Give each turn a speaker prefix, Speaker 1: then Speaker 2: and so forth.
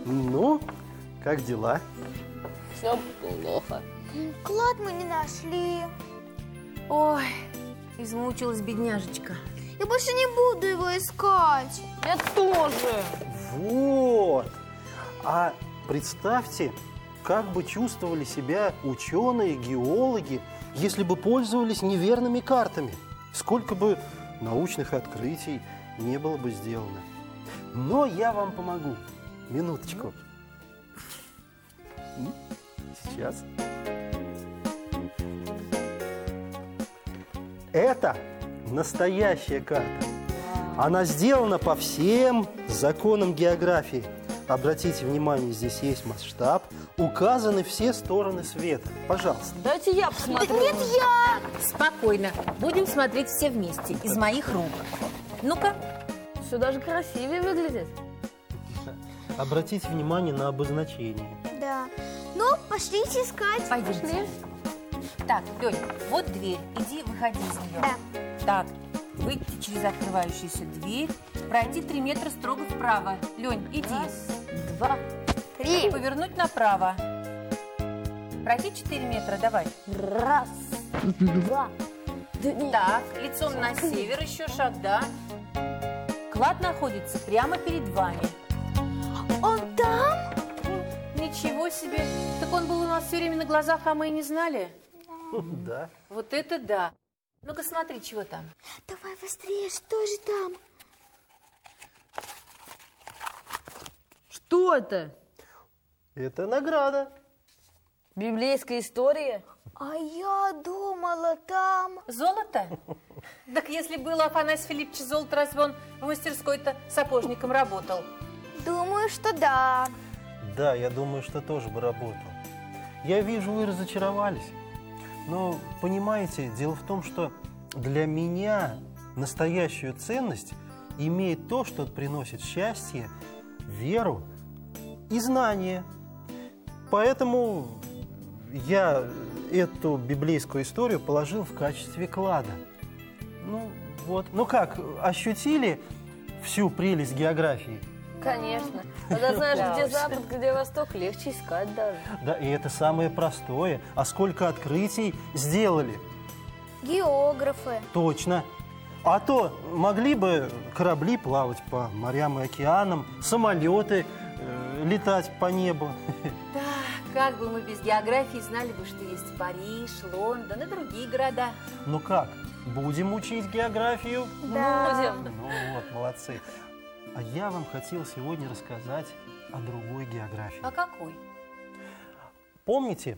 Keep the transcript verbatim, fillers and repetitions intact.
Speaker 1: Ну, как дела?
Speaker 2: Все плохо.
Speaker 3: Клад мы не нашли.
Speaker 4: Ой, измучилась бедняжечка.
Speaker 3: Я больше не буду его искать.
Speaker 2: Я тоже.
Speaker 1: Вот. А представьте, как бы чувствовали себя ученые, геологи, если бы пользовались неверными картами. Сколько бы научных открытий не было бы сделано. Но я вам помогу. Минуточку. Сейчас. Это настоящая карта. Она сделана по всем законам географии. Обратите внимание, здесь есть масштаб, указаны все стороны света. Пожалуйста.
Speaker 2: Дайте я посмотрю.
Speaker 3: Нет, я!
Speaker 4: Спокойно, будем смотреть все вместе, из моих рук. Ну-ка.
Speaker 2: Все даже красивее выглядит.
Speaker 1: Обратите внимание на обозначение.
Speaker 3: Да. Ну, пошлите искать.
Speaker 4: Пойдемте. Так, Лёнь, вот дверь. Иди, выходи из нее.
Speaker 3: Да.
Speaker 4: Так, выйти через открывающуюся дверь, пройти три метра строго вправо. Лёнь, иди.
Speaker 2: Раз, два,
Speaker 3: Три.
Speaker 4: Повернуть направо. Пройти четыре метра, давай.
Speaker 2: раз, два, три.
Speaker 4: Так, лицом на север, еще шаг, да. Клад находится прямо перед вами.
Speaker 3: Он там?
Speaker 4: Ничего себе. Так он был у нас все время на глазах, а мы и не знали.
Speaker 1: Да.
Speaker 4: Вот это да. Ну-ка смотри, чего там.
Speaker 3: Давай быстрее, что же там?
Speaker 2: Что это?
Speaker 1: Это награда.
Speaker 2: Библейская история?
Speaker 3: А я думала, там...
Speaker 4: Золото? Так если было Афанасий Филиппович золото, разве он в мастерской-то сапожником работал?
Speaker 3: Думаю, что да.
Speaker 1: Да, я думаю, что тоже бы работал. Я вижу, вы разочаровались. Но, понимаете, дело в том, что для меня настоящую ценность имеет то, что приносит счастье, веру и знания. Поэтому я эту библейскую историю положил в качестве клада. Ну, вот. Ну как, ощутили всю прелесть географии?
Speaker 2: Конечно. Когда знаешь,
Speaker 4: Да
Speaker 2: где
Speaker 4: уж.
Speaker 2: запад, где восток, легче искать даже.
Speaker 1: Да, и это самое простое. А сколько открытий сделали?
Speaker 3: Географы.
Speaker 1: Точно. А то могли бы корабли плавать по морям и океанам, самолеты э, летать по небу.
Speaker 4: Да, как бы мы без географии знали бы, что есть Париж, Лондон и другие города.
Speaker 1: Ну как, будем учить географию?
Speaker 3: Да.
Speaker 2: Будем.
Speaker 1: Ну вот, молодцы. А я вам хотел сегодня рассказать о другой географии.
Speaker 4: А какой?
Speaker 1: Помните,